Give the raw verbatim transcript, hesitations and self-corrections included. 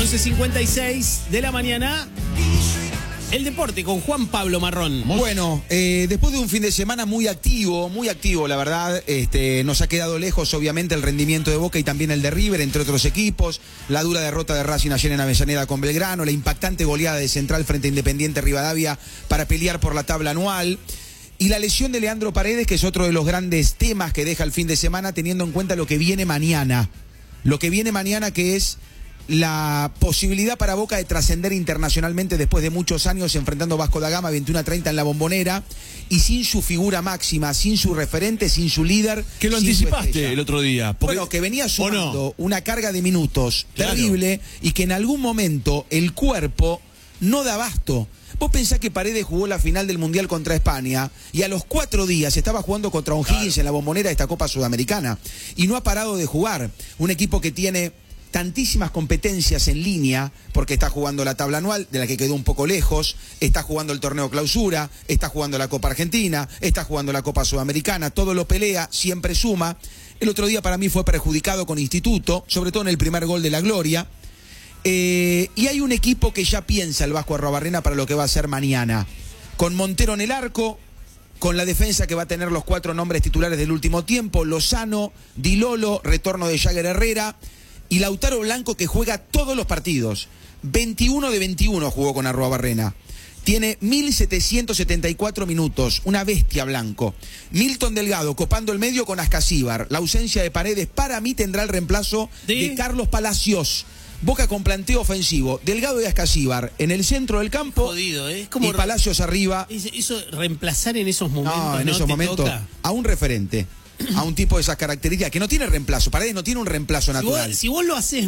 once cincuenta y seis de la mañana. El deporte con Juan Pablo Marrón. Bueno, eh, después de un fin de semana muy activo, muy activo, la verdad, este, nos ha quedado lejos, obviamente, el rendimiento de Boca y también el de River, entre otros equipos. La dura derrota de Racing ayer en Avellaneda con Belgrano, la impactante goleada de Central frente a Independiente Rivadavia para pelear por la tabla anual. Y la lesión de Leandro Paredes, que es otro de los grandes temas que deja el fin de semana, teniendo en cuenta lo que viene mañana. Lo que viene mañana, que es la posibilidad para Boca de trascender internacionalmente después de muchos años enfrentando Vasco da Gama veintiuno a treinta en la Bombonera y sin su figura máxima, sin su referente, sin su líder. Que lo anticipaste el otro día. Bueno, que venía sumando no? una carga de minutos Claro. terrible y que en algún momento el cuerpo no da abasto. Vos pensás que Paredes jugó la final del Mundial contra España y a los cuatro días estaba jugando contra O'Higgins claro. en la Bombonera de esta Copa Sudamericana y no ha parado de jugar. Un equipo que tiene tantísimas competencias en línea, porque está jugando la tabla anual, de la que quedó un poco lejos, está jugando el torneo clausura, está jugando la Copa Argentina, está jugando la Copa Sudamericana, todo lo pelea, siempre suma. El otro día para mí fue perjudicado con Instituto, sobre todo en el primer gol de la Gloria. Eh, y hay un equipo que ya piensa el Vasco Arruabarrena para lo que va a ser mañana. Con Montero en el arco, con la defensa que va a tener los cuatro nombres titulares del último tiempo, Lozano, Di Lolo, retorno de Jagger Herrera, y Lautaro Blanco, que juega todos los partidos. veintiuno de veintiuno jugó con Arruabarrena. Tiene mil setecientos setenta y cuatro minutos. Una bestia Blanco. Milton Delgado copando el medio con Ascasíbar. La ausencia de Paredes para mí tendrá el reemplazo ¿De? de Carlos Palacios. Boca con planteo ofensivo. Delgado y Ascasíbar en el centro del campo. Jodido, ¿eh? Es como y Palacios arriba. Eso reemplazar en esos momentos. No, en ¿no? esos momentos Toca? a un referente. A un tipo de esas características que no tiene reemplazo. Paredes no tiene un reemplazo natural. Si vos, si vos lo haces